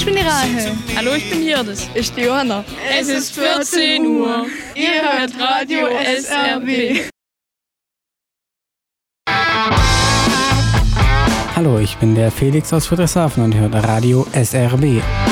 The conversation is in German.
ich bin die Rahel. Hallo, ich bin Hirdes. Ich bin Johanna. Es ist 14 Uhr. Ihr hört Radio SRB. Hallo, ich bin der Felix aus Friedrichshafen und hört Radio SRB.